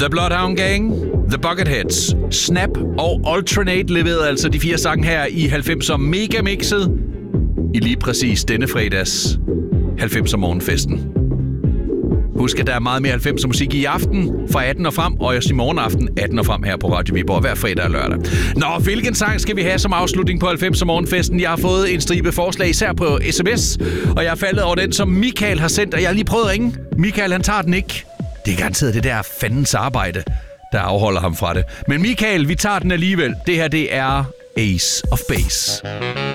The Bloodhound Gang, The Bucketheads, Snap og Alternate leverede altså de 4 sange her i 90'er megamixet i lige præcis denne fredags 90'er morgenfesten. Husk, at der er meget mere 90'er musik i aften fra 18 og frem, og også i morgen aften 18 og frem her på Radio Viborg hver fredag og lørdag. Nå, hvilken sang skal vi have som afslutning på 90'er morgenfesten? Jeg har fået en stribe forslag, især på sms, og jeg er faldet over den, som Michael har sendt, og jeg har lige prøvet at ringe. Michael, han tager den ikke. Det er garanteret det der fandens arbejde, der afholder ham fra det. Men Michael, vi tager den alligevel. Det her, det er Ace of Base.